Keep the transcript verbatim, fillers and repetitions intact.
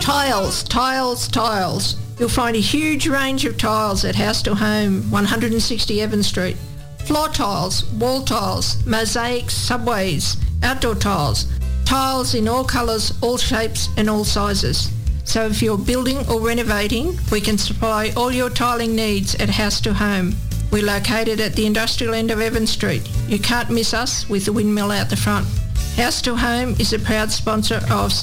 Tiles, tiles, tiles. You'll find a huge range of tiles at House to Home, one hundred sixty Evans Street. Floor tiles, wall tiles, mosaics, subways, outdoor tiles. Tiles in all colours, all shapes and all sizes. So if you're building or renovating, we can supply all your tiling needs at House to Home. We're located at the industrial end of Evans Street. You can't miss us with the windmill out the front. House to Home is a proud sponsor of